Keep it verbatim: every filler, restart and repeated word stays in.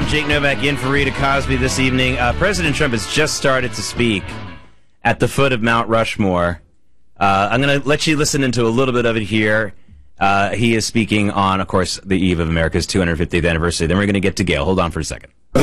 Jake Novak in for Rita Cosby this evening. Uh, President Trump has just started to speak at the foot of Mount Rushmore. Uh, I'm going to let you listen into a little bit of it here. Uh, he is speaking on, of course, the eve of America's two hundred fiftieth anniversary. Then we're going to get to Gail. Hold on for a second.